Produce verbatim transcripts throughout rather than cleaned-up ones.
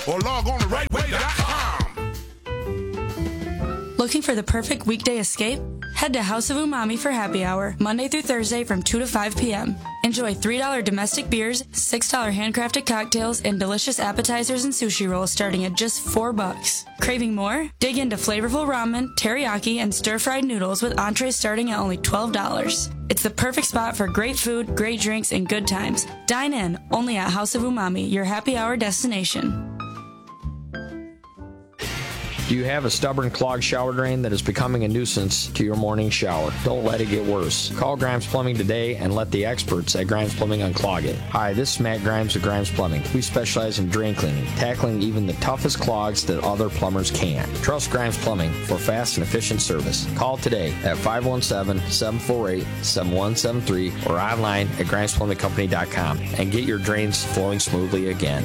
or log on to right way dot com. Looking for the perfect weekday escape? Head to House of Umami for happy hour, Monday through Thursday from two to five p.m. Enjoy three dollars domestic beers, six dollars handcrafted cocktails, and delicious appetizers and sushi rolls starting at just four bucks. Craving more? Dig into flavorful ramen, teriyaki, and stir-fried noodles with entrees starting at only twelve dollars. It's the perfect spot for great food, great drinks, and good times. Dine in, only at House of Umami, your happy hour destination. Do you have a stubborn clogged shower drain that is becoming a nuisance to your morning shower? Don't let it get worse. Call Grimes Plumbing today and let the experts at Grimes Plumbing unclog it. Hi, this is Matt Grimes with Grimes Plumbing. We specialize in drain cleaning, tackling even the toughest clogs that other plumbers can't. Trust Grimes Plumbing for fast and efficient service. Call today at five one seven, seven four eight, seven one seven three or online at grimes plumbing company dot com and get your drains flowing smoothly again.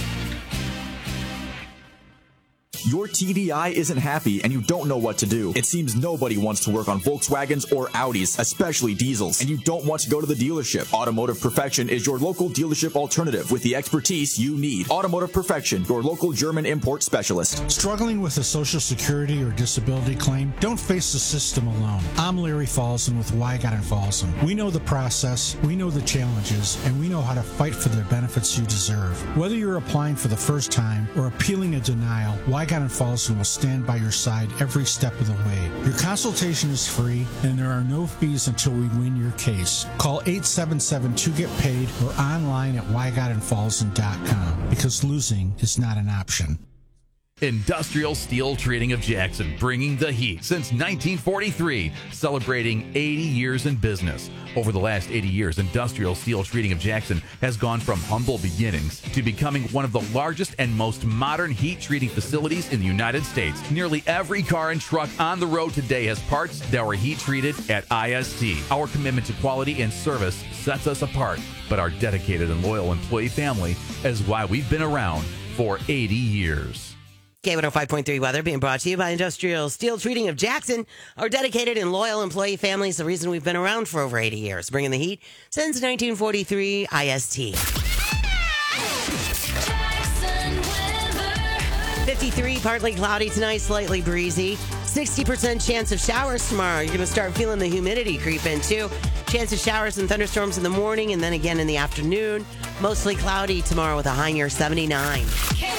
Your T D I isn't happy and you don't know what to do. It seems nobody wants to work on Volkswagens or Audis, especially diesels, and you don't want to go to the dealership. Automotive Perfection is your local dealership alternative with the expertise you need. Automotive Perfection, your local German import specialist. Struggling with a Social Security or disability claim? Don't face the system alone. I'm Larry Falson with Wygott and Falson. We know the process, we know the challenges, and we know how to fight for the benefits you deserve. Whether you're applying for the first time or appealing a denial, Wygott and Falson will stand by your side every step of the way. Your consultation is free, and there are no fees until we win your case. Call eight seven seven two get paid or online at wygott and falson dot com because losing is not an option. Industrial Steel Treating of Jackson, bringing the heat since nineteen forty-three, celebrating eighty years in business. Over the last eighty years, Industrial Steel Treating of Jackson has gone from humble beginnings to becoming one of the largest and most modern heat treating facilities in the United States. Nearly every car and truck on the road today has parts that were heat treated at I S T. Our commitment to quality and service sets us apart, but our dedicated and loyal employee family is why we've been around for eighty years. K one oh five point three weather being brought to you by Industrial Steel Treating of Jackson. Our dedicated and loyal employee family is the reason we've been around for over eighty years, bringing the heat since nineteen forty-three. I S T. fifty-three, partly cloudy tonight, slightly breezy. sixty percent chance of showers tomorrow. You're going to start feeling the humidity creep in, too. Chance of showers and thunderstorms in the morning and then again in the afternoon. Mostly cloudy tomorrow with a high near seventy-nine.